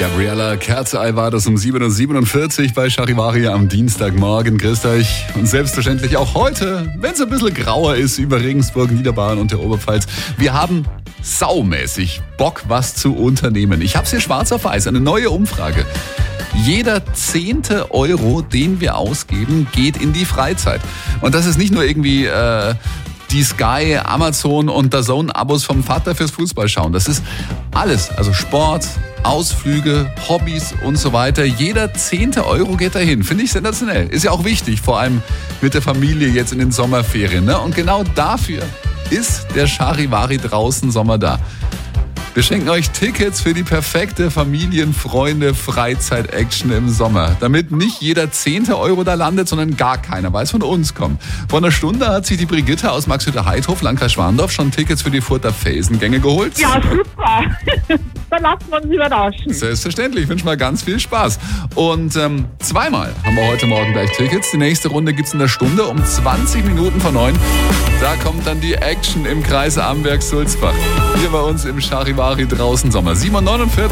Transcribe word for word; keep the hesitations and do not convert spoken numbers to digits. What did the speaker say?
Gabriella Kerzei war das um sieben Uhr siebenundvierzig bei Charivari am Dienstagmorgen. Grüßt euch. Und selbstverständlich auch heute, wenn es ein bisschen grauer ist über Regensburg, Niederbayern und der Oberpfalz. Wir haben saumäßig Bock, was zu unternehmen. Ich hab's hier schwarz auf weiß, eine neue Umfrage. Jeder zehnte Euro, den wir ausgeben, geht in die Freizeit. Und das ist nicht nur irgendwie äh, die Sky, Amazon und D A Z N-Abos vom Vater fürs Fußballschauen. Das ist alles, also Sport, Ausflüge, Hobbys und so weiter. Jeder zehnte Euro geht dahin. Finde ich sensationell. Ist ja auch wichtig, vor allem mit der Familie jetzt in den Sommerferien. Ne? Und genau dafür ist der Charivari draußen Sommer da. Wir schenken euch Tickets für die perfekte Familien-Freunde-Freizeit-Action im Sommer. Damit nicht jeder zehnte Euro da landet, sondern gar keiner, weil es von uns kommt. Vor einer Stunde hat sich die Brigitte aus Maxhütte-Heidhof, Landkreis Schwandorf, schon Tickets für die Furter Felsengänge geholt. Ja, super. Dann lassen wir uns überraschen. Selbstverständlich. Ich wünsche mal ganz viel Spaß. Und ähm, zweimal haben wir heute Morgen gleich Tickets. Die nächste Runde gibt's in der Stunde um zwanzig Minuten vor neun. Da kommt dann die Action im Kreis Amberg-Sulzbach. Hier bei uns im Charivari draußen Sommer. sieben Uhr neunundvierzig.